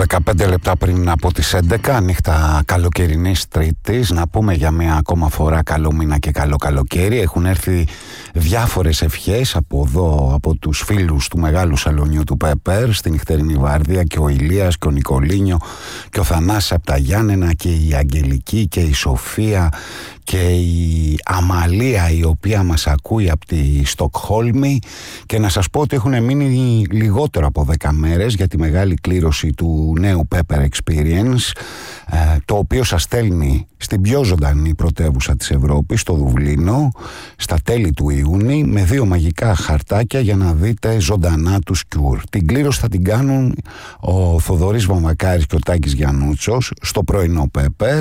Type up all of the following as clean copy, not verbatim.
15 λεπτά πριν από τις 11, νύχτα καλοκαιρινής Τρίτης. Να πούμε για μία ακόμα φορά καλό μήνα και καλό καλοκαίρι. Έχουν έρθει διάφορες ευχές από εδώ, από τους φίλους του μεγάλου σαλονιού του Πέπερ στη νυχτερινή βάρδια, και ο Ηλίας και ο Νικολίνιο και ο Θανάσης από τα Γιάννενα και η Αγγελική και η Σοφία και η Αμαλία, η οποία μας ακούει από τη Στοκχόλμη. Και να σας πω ότι έχουν μείνει λιγότερο από 10 μέρες για τη μεγάλη κλήρωση του νέου Pepper Experience, το οποίο σας στέλνει στην πιο ζωντανή πρωτεύουσα της Ευρώπης, στο Δουβλίνο, στα τέλη του Ιούνιου, με 2 μαγικά χαρτάκια για να δείτε ζωντανά τους Cure. Την κλήρωση θα την κάνουν ο Θοδωρής Βαμβακάρης και ο Τάκης Γιαννούτσος στο πρωινό Pepper,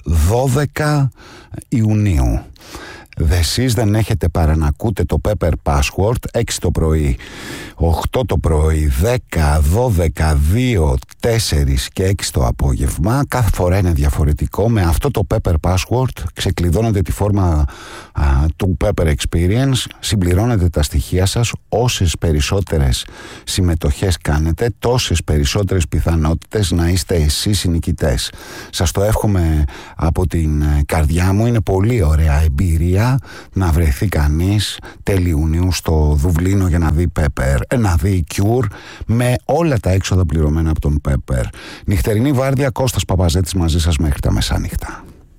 12 Ιουνίου. Εσείς δεν έχετε παρά να ακούτε το Pepper Password 6 το πρωί, 8 το πρωί, 10, 12, 2, 4 και 6 το απόγευμα. Κάθε φορά είναι διαφορετικό. Με αυτό το Pepper Password ξεκλειδώνετε τη φόρμα του Pepper Experience, συμπληρώνετε τα στοιχεία σας. Όσες περισσότερες συμμετοχές κάνετε, τόσες περισσότερες πιθανότητες να είστε εσείς οι νικητές. Σας το εύχομαι από την καρδιά μου. Είναι πολύ ωραία εμπειρία να βρεθεί κανείς τέλη Ιουνίου στο Δουβλίνο για να δει Pepper, να δει Cure, με όλα τα έξοδα πληρωμένα από τον Pepper. Νυχτερινή βάρδια, Κώστας Παπαζέτης μαζί σας μέχρι τα μεσάνυχτα.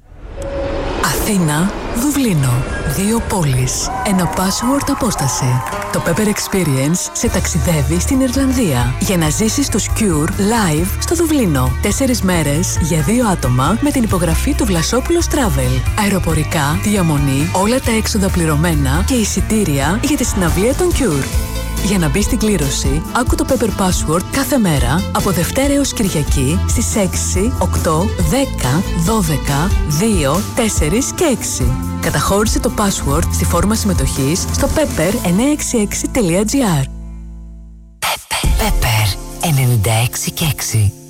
Αθήνα, Δουβλίνο. 2 πόλεις. Ένα password απόσταση. Το Pepper Experience σε ταξιδεύει στην Ιρλανδία για να ζήσεις τους Cure live στο Δουβλίνο. 4 μέρες για 2 άτομα με την υπογραφή του Βλασόπουλος Travel. Αεροπορικά, διαμονή, όλα τα έξοδα πληρωμένα και εισιτήρια για τη συναυλία των Cure. Για να μπει στην κλήρωση, άκου το Pepper Password κάθε μέρα από Δευτέρα έως Κυριακή στις 6, 8, 10, 12, 2, 4 και 6. Καταχώρησε το password στη φόρμα συμμετοχής στο pepper966.gr. Pepper 96 και 6.